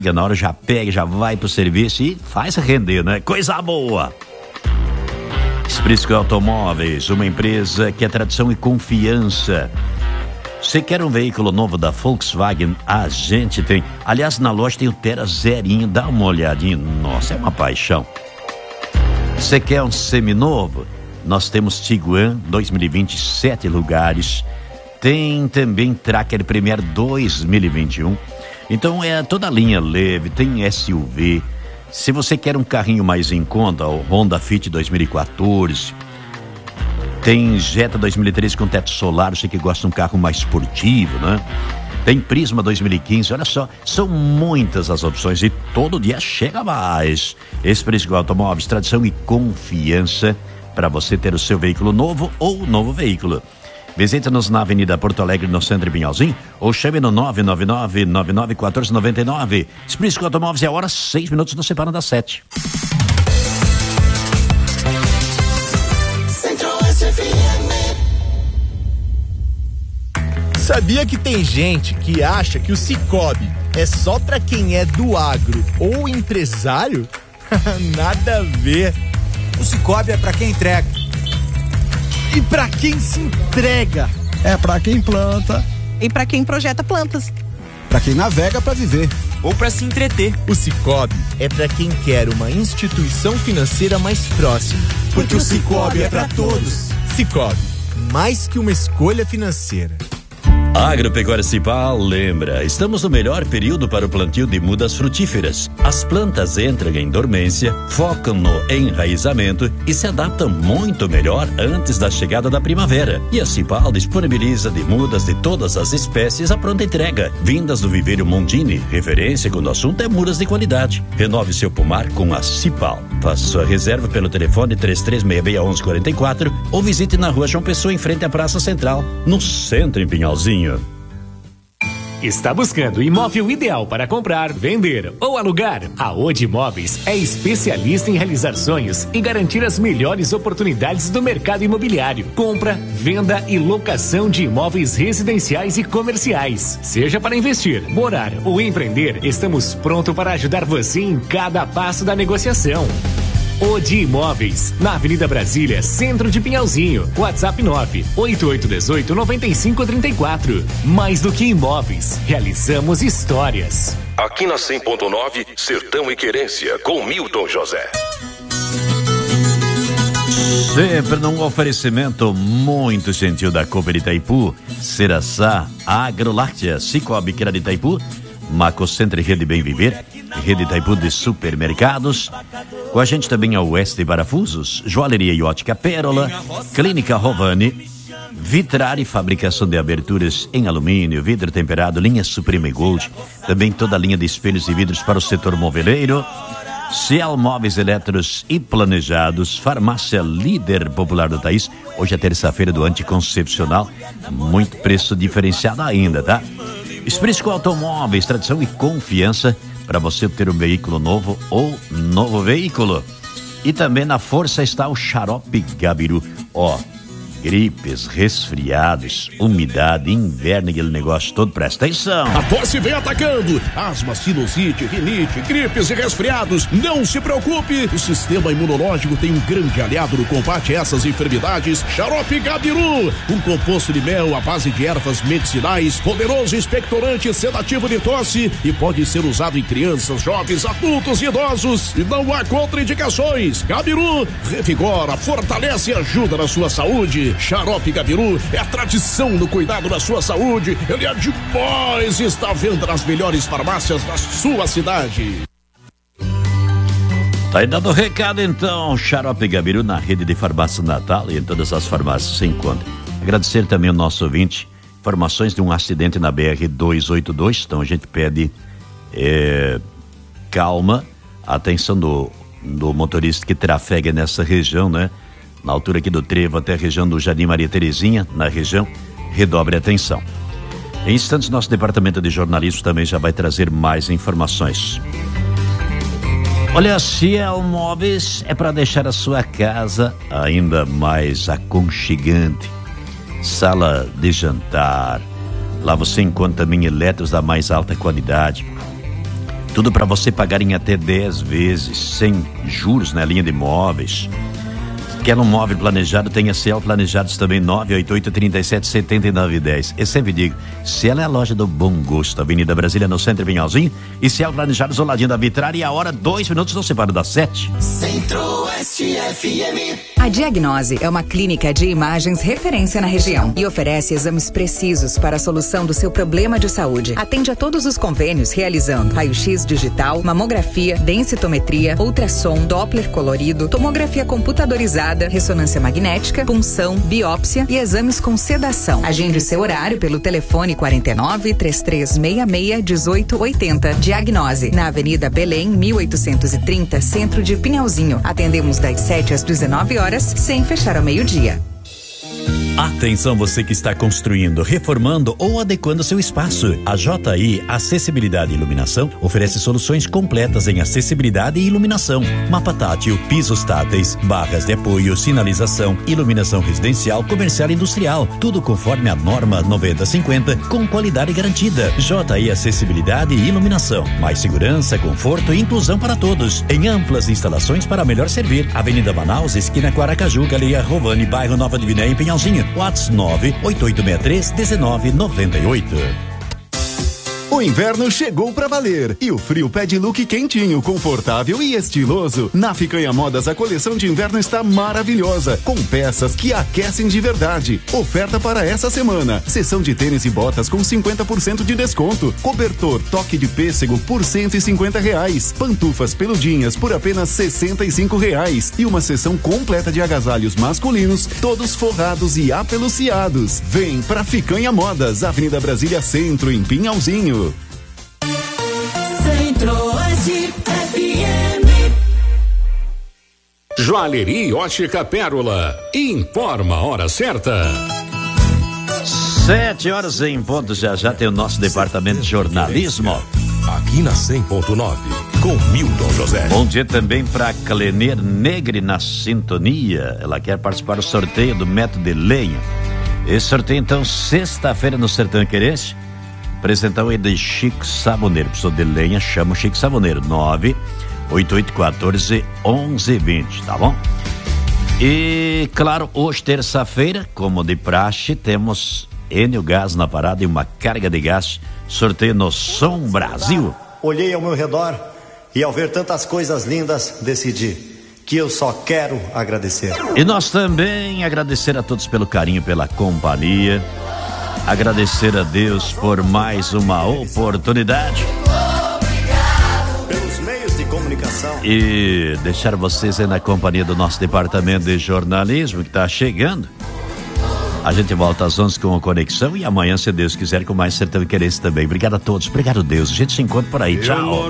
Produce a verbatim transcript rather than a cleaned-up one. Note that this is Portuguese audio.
Na hora já pega, já vai pro serviço e faz render, né? Coisa boa! Sprisco Automóveis, uma empresa que é tradição e confiança. Você quer um veículo novo da Volkswagen? A gente tem. Aliás, na loja tem o Terra zerinho, dá uma olhadinha. Nossa, é uma paixão. Você quer um seminovo? Nós temos Tiguan dois mil e vinte, sete lugares. Tem também Tracker Premier dois mil e vinte e um. Então é toda a linha leve, tem S U V. Se você quer um carrinho mais em conta, o Honda Fit dois mil e quatorze. Tem Jetta dois mil e treze com teto solar, você que gosta de um carro mais esportivo, né? Tem Prisma dois mil e quinze, olha só, são muitas as opções e todo dia chega mais. Sprisco Automóveis, tradição e confiança para você ter o seu veículo novo ou novo veículo. Visite-nos na Avenida Porto Alegre, no centro de Pinhalzinho, ou chame no nove nove nove, nove nove um quatro, nove nove. Sprisco Automóveis, é a hora, seis minutos, nos separam das sete. Sabia que tem gente que acha que o Cicobi é só pra quem é do agro ou empresário? Nada a ver. O Cicobi é pra quem entrega. E pra quem se entrega? É pra quem planta. E pra quem projeta plantas. Pra quem navega pra viver. Ou pra se entreter. O Cicobi é pra quem quer uma instituição financeira mais próxima. Porque o Cicobi é pra todos. Cicobi, mais que uma escolha financeira. Agropecuária Cipal lembra, estamos no melhor período para o plantio de mudas frutíferas. As plantas entram em dormência, focam no enraizamento e se adaptam muito melhor antes da chegada da primavera. E a Cipal disponibiliza de mudas de todas as espécies a pronta entrega, vindas do viveiro Mondini, referência quando o assunto é mudas de qualidade. Renove seu pomar com a Cipal. Faça sua reserva pelo telefone três três seis seis, um um quatro quatro ou visite na rua João Pessoa, em frente à Praça Central, no centro em Pinhalzinho. Está buscando o imóvel ideal para comprar, vender ou alugar? A Odi Imóveis é especialista em realizar sonhos e garantir as melhores oportunidades do mercado imobiliário. Compra, venda e locação de imóveis residenciais e comerciais. Seja para investir, morar ou empreender, estamos prontos para ajudar você em cada passo da negociação. Odi Imóveis, na Avenida Brasília, centro de Pinhalzinho. WhatsApp nove oito oito um oito, nove cinco três quatro. Mais do que imóveis, realizamos histórias. Aqui na cem ponto nove, Sertão e Querência, com Milton José. Sempre num oferecimento muito gentil da Cooper Itaipu, Ceraçá, Agroláctea, Cicobi, que era de Itaipu, Macocentro e Rede Bem Viver, Rede Itaipu de Supermercados. Com a gente também a Oeste Parafusos, Joalheria e Ótica Pérola, Clínica Rovani, Vitrari, fabricação de aberturas em alumínio, vidro temperado, linha Supreme Gold, também toda a linha de espelhos e vidros para o setor moveleiro. Ciel Móveis Eletros e Planejados, Farmácia Líder Popular do Thaís. Hoje é terça-feira do anticoncepcional, muito preço diferenciado ainda, tá? Sprisco Automóveis, tradição e confiança para você ter um veículo novo ou novo veículo. E também na força está o Xarope Gabiru. Ó, gripes, resfriados, umidade, inverno, aquele negócio todo, presta atenção. A tosse vem atacando. Asma, sinusite, rinite, gripes e resfriados. Não se preocupe, o sistema imunológico tem um grande aliado no combate a essas enfermidades. Xarope Gabiru, um composto de mel à base de ervas medicinais, poderoso expectorante sedativo de tosse e pode ser usado em crianças, jovens, adultos e idosos. E não há contraindicações. Gabiru revigora, fortalece e ajuda na sua saúde. Xarope Gabiru é a tradição no cuidado da sua saúde. Ele é demais e está à venda nas melhores farmácias da sua cidade. Tá aí dando recado então, Xarope Gabiru na rede de farmácia Natal e em todas as farmácias se encontra. Agradecer também ao nosso ouvinte, informações de um acidente na B R duzentos e oitenta e dois, então a gente pede é, calma, atenção do, do motorista que trafega nessa região, né? Na altura aqui do Trevo até a região do Jardim Maria Terezinha, na região, redobre a atenção. Em instantes, nosso departamento de jornalismo também já vai trazer mais informações. Olha, a Ciel Móveis é para deixar a sua casa ainda mais aconchegante. Sala de jantar. Lá você encontra também eletros da mais alta qualidade. Tudo para você pagar em até dez vezes, sem juros na linha de imóveis. Quer um móvel planejado, tem a Cielo Planejados também, nove oito oito, três sete, sete nove um zero. Eu sempre digo, Cielo é a loja do bom gosto, Avenida Brasília, no centro de Pinhalzinho, e Cielo Planejados, ao ladinho da Vitrar, e a hora, dois minutos, não separo das sete. Centro-Oeste F M. A Diagnose é uma clínica de imagens referência na região e oferece exames precisos para a solução do seu problema de saúde. Atende a todos os convênios, realizando raio-x digital, mamografia, densitometria, ultrassom, Doppler colorido, tomografia computadorizada, ressonância magnética, punção, biópsia e exames com sedação. Agende o seu horário pelo telefone quarenta e nove, três três seis seis, dezoito oitenta. Diagnose, na Avenida Belém, mil oitocentos e trinta, centro de Pinhalzinho. Atendemos das sete às dezenove horas, sem fechar ao meio-dia. Atenção, você que está construindo, reformando ou adequando seu espaço. A J I Acessibilidade e Iluminação oferece soluções completas em acessibilidade e iluminação. Mapa tátil, pisos táteis, barras de apoio, sinalização, iluminação residencial, comercial e industrial. Tudo conforme a norma noventa cinquenta, com qualidade garantida. J I Acessibilidade e Iluminação. Mais segurança, conforto e inclusão para todos. Em amplas instalações para melhor servir. Avenida Manaus, esquina com Aracaju, Galeria Rovani, bairro Nova Diviné, em Pinhalzinho. WhatsApp nove oito oito seis três, dezenove noventa e oito. O inverno chegou pra valer e o frio pede look quentinho, confortável e estiloso. Na Ficanha Modas, a coleção de inverno está maravilhosa, com peças que aquecem de verdade. Oferta para essa semana: seção de tênis e botas com cinquenta por cento de desconto, cobertor toque de pêssego por cento e cinquenta reais, pantufas peludinhas por apenas sessenta e cinco reais e uma seção completa de agasalhos masculinos, todos forrados e apeluciados. Vem pra Ficanha Modas, Avenida Brasília Centro, em Pinhalzinho. Centro-Oeste F M. Joalheria Ótica Pérola. Informa a hora certa. Sete horas em ponto, já já tem o nosso departamento de jornalismo. Aqui na cem ponto nove, com Milton José. Bom dia também para Clenir Negre na sintonia. Ela quer participar do sorteio do método de lenha. Esse sorteio, então, sexta-feira no Sertão Querência. Apresentar o de Chico Saboneiro. Pessoa de lenha, chama o Chico Saboneiro. nove oito oito um quatro, um um dois zero, tá bom? E, claro, hoje, terça-feira, como de praxe, temos Enel Gás na parada e uma carga de gás. Sorteio no Som Brasil. Olhei ao meu redor e, ao ver tantas coisas lindas, decidi que eu só quero agradecer. E nós também agradecer a todos pelo carinho, pela companhia. Agradecer a Deus por mais uma oportunidade. Obrigado pelos meios de comunicação. E deixar vocês aí na companhia do nosso departamento de jornalismo que está chegando. A gente volta às onze com a Conexão e amanhã, se Deus quiser, com mais Sertão Querência também. Obrigado a todos, obrigado a Deus. A gente se encontra por aí. Tchau.